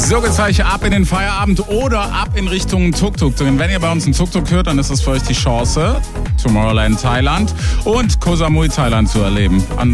So geht's gleich ab in den Feierabend oder ab in Richtung Tuk-Tuk. Denn wenn ihr bei uns einen Tuk-Tuk hört, dann ist das für euch die Chance, Tomorrowland Thailand und Koh Samui Thailand zu erleben.